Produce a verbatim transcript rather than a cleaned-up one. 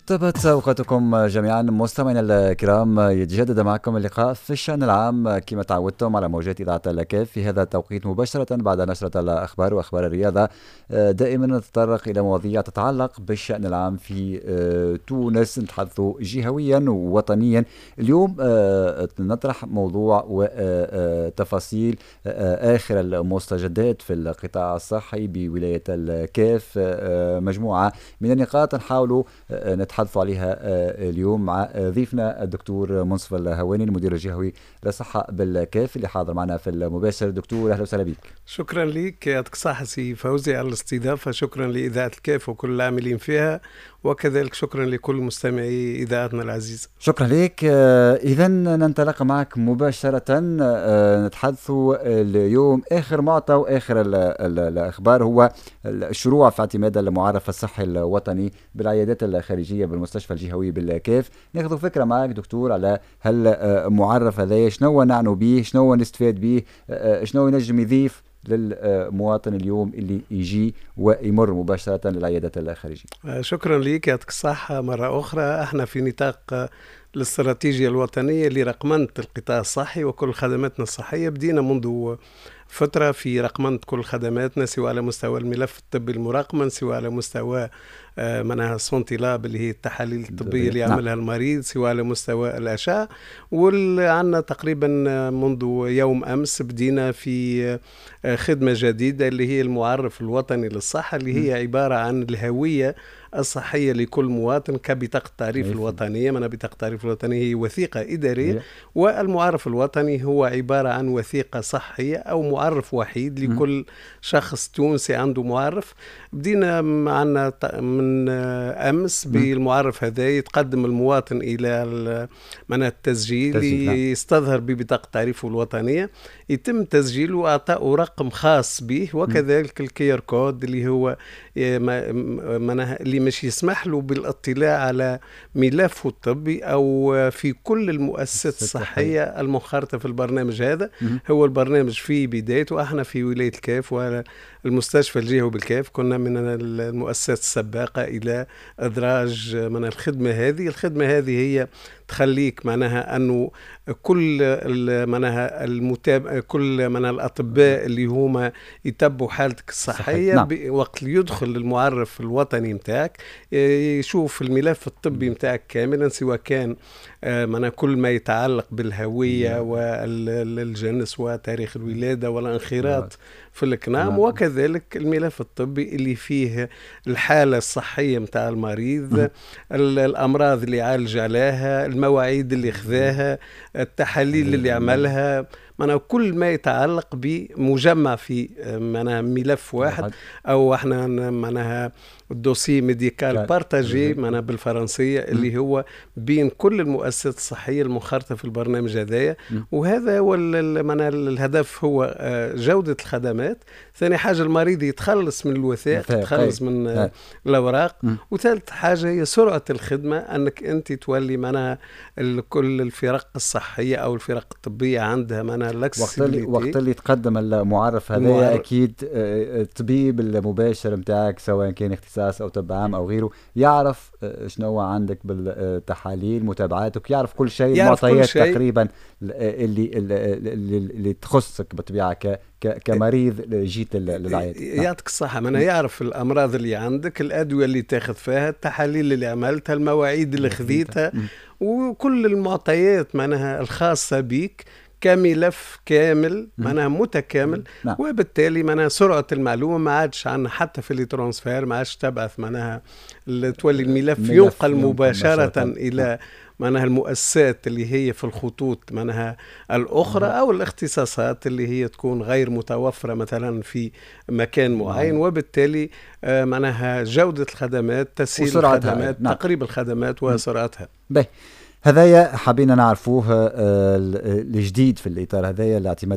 طابت أوقاتكم جميعا مستمعينا الكرام. يتجدد معكم اللقاء في الشأن العام كما تعودتم على موجات إذاعة الكاف في هذا التوقيت مباشرة بعد نشرة الأخبار وأخبار الرياضة. دائما نتطرق إلى مواضيع تتعلق بالشأن العام في تونس، نتحدث جهويا ووطنيا. اليوم نطرح موضوع وتفاصيل آخر المستجدات في القطاع الصحي بولاية الكاف، مجموعة من النقاط نحاول نتحدث عليها اليوم مع ضيفنا الدكتور منصف الهواني المدير الجهوي للصحة بالكاف اللي حاضر معنا في المباشر. دكتور أهلا وسهلا بك. شكرا لك، يعطيك الصحة سي فوزي على الاستضافة. شكرا لإذاعة الكاف وكل العاملين فيها، وكذلك شكرا لكل مستمعي إذاعتنا العزيزة. شكرا لك. إذا ننطلق معك مباشرة، نتحدث اليوم آخر معطى وآخر الأخبار هو الشروع في اعتماد المعرف الصحي الوطني بالعيادات الخارجية بالمستشفى الجهوي بالكاف. ناخذ فكرة معك دكتور على هالمعرف هذا، شنو نعنو به، شنو نستفاد به، شنو ينجم يضيف للمواطن اليوم اللي يجي ويمر مباشرة للعيادات الخارجية. شكرا لك، يعطيك الصحة مرة أخرى. احنا في نطاق الاستراتيجية الوطنية لرقمنة القطاع الصحي وكل خدماتنا الصحية. بدينا منذ فترة في رقمنة كل خدماتنا، سواء على مستوى الملف الطبي المراقمن، سواء على مستوى منها سونتي لاب اللي هي التحاليل الطبية اللي يعملها نعم. المريض، سواء على مستوى الأشعة. وعندنا تقريبا منذ يوم أمس بدينا في خدمة جديدة اللي هي المعرف الوطني للصحة، اللي هي عبارة عن الهوية الصحية لكل مواطن كبطاقة التعريف الوطنية. من بطاقة التعريف الوطنية هي وثيقة إدارية، والمعرف الوطني هو عبارة عن وثيقة صحية أو معرف وحيد لكل شخص تونسي عنده معرف. بدينا معنا من أمس بالمعرف هذا. يتقدم المواطن إلى من التسجيل، يستظهر ببطاقة تعريفه الوطنية، يتم تسجيله وإعطاء رقم خاص به، وكذلك الكير كود اللي هو اللي مش يسمح له بالاطلاع على ملفه الطبي أو في كل المؤسسات الصحية المنخرطة في البرنامج هذا. هو البرنامج في بدايته، احنا في ولاية الكاف والمستشفى الجهوي بالكاف كنا من المؤسسات السباقة إلى إدراج من الخدمة هذه. الخدمة هذه هي تخليك معناها أنه كل معناها المتابع، كل من الأطباء اللي هما يتبعوا حالتك الصحية نعم. وقت يدخل المعرف الوطني متاعك يشوف الملف الطبي متاعك كاملا، سواء كان معناها كل ما يتعلق بالهوية والجنس وتاريخ الولادة والانخراط في الكنام نعم. وكذلك الملف الطبي اللي فيه الحالة الصحية متاع المريض، الأمراض اللي عالج عليها، المواعيد اللي خذاها، التحاليل اللي عملها، معناها كل ما يتعلق بمجمع في معناها ملف واحد، او احنا معناها الدوسي ميديكال بارتاجي معناها بالفرنسيه، اللي هو بين كل المؤسسات الصحيه المنخرطه في البرنامج هذايا. وهذا هو معناها الهدف، هو جوده الخدمات. ثاني حاجه المريض يتخلص من الوثائق، يتخلص من الاوراق. وثالث حاجه هي سرعه الخدمه، انك انت تولي معناها كل الفرق الصحيه او الفرق الطبيه عندها معناها وقت اللي وقت اللي يتقدم المعرف هذا المعرف. اكيد الطبيب المباشر متاعك سواء كان اختصاص او طب عام او غيره يعرف شنو عندك بالتحاليل متابعاتك، يعرف كل شيء، المعطيات تقريبا اللي اللي, اللي تخصك بالطبيعه ك كمريض جيت للعيادة. يعطيك الصحة، من يعرف الأمراض اللي عندك، الأدوية اللي تاخذ فيها، التحاليل اللي عملتها، المواعيد اللي خذيتها، وكل المعطيات معناها الخاصة بيك كملف كامل معناها متكامل. نعم. وبالتالي معناها سرعة المعلومة ما عادش عنا حتى في الترانسفير، ما عادش تبعث معناها تولي الملف ينقل مباشرة إلى معناها المؤسسات اللي هي في الخطوط معناها الأخرى، أو الاختصاصات اللي هي تكون غير متوفرة مثلا في مكان معين. وبالتالي معناها جودة الخدمات، تسهيل الخدمات، نعم. تقريب الخدمات وسرعتها. هذايا حابين نعرفوه الجديد في الإطار هذايا الاعتماد